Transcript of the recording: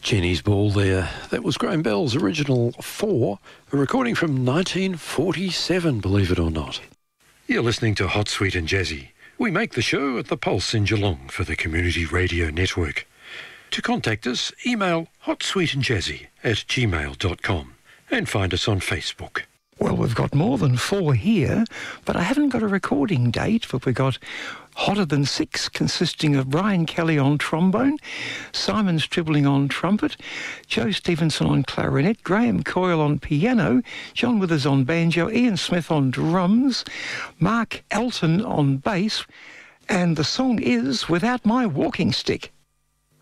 Jenny's Ball there. That was Graham Bell's original 4, a recording from 1947, believe it or not. You're listening to Hot, Sweet and Jazzy. We make the show at the Pulse in Geelong for the Community Radio Network. To contact us, email hotsweetandjazzy@gmail.com and find us on Facebook. Well, we've got more than 4 here, but I haven't got a recording date, but we've got Hotter Than 6, consisting of Brian Kelly on trombone, Simon Stribling on trumpet, Joe Stevenson on clarinet, Graham Coyle on piano, John Withers on banjo, Ian Smith on drums, Mark Elton on bass, and the song is Without My Walking Stick.